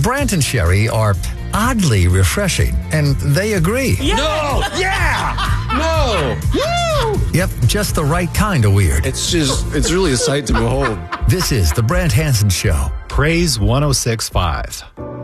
Brant and Sherry are oddly refreshing, and they agree. No! Yeah! No! Woo! Yep, just the right kind of weird. It's really a sight to behold. This is The Brant Hansen Show. Praise 106.5.